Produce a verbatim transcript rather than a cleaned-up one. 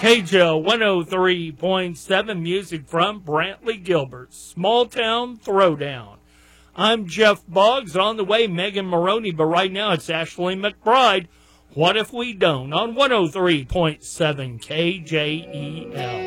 K J L one oh three point seven, music from Brantley Gilbert, Small Town Throwdown. I'm Jeff Boggs. On the way, Megan Maroney, but right now it's Ashley McBride. What If We Don't on one oh three point seven K J E L.